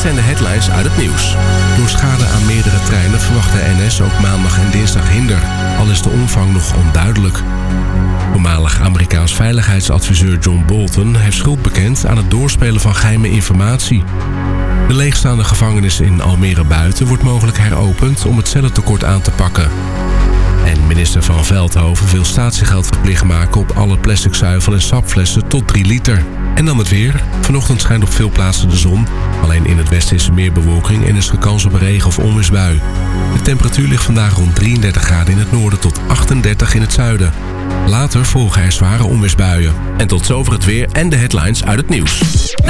zijn de headlines uit het nieuws. Door schade aan meerdere treinen verwacht de NS ook maandag en dinsdag hinder, al is de omvang nog onduidelijk. Voormalig Amerikaans veiligheidsadviseur John Bolton heeft schuld bekend aan het doorspelen van geheime informatie. De leegstaande gevangenis in Almere Buiten wordt mogelijk heropend om het cellentekort aan te pakken. En minister Van Veldhoven wil statiegeld verplicht maken op alle plastic zuivel en sapflessen tot 3 liter. En dan het weer. Vanochtend schijnt op veel plaatsen de zon. Alleen in het westen is er meer bewolking en is er kans op een regen- of onweersbui. De temperatuur ligt vandaag rond 33 graden in het noorden tot 38 in het zuiden. Later volgen er zware onweersbuien. En tot zover het weer en de headlines uit het nieuws.